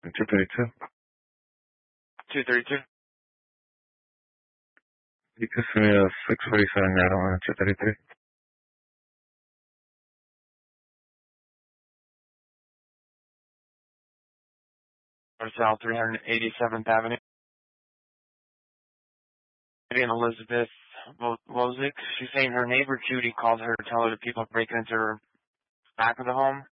232. 232. You can see me 647 Madeline, 233. South 387th Avenue. And Elizabeth Wozik. She's saying her neighbor Judy called her to tell her that people are breaking into her back of the home.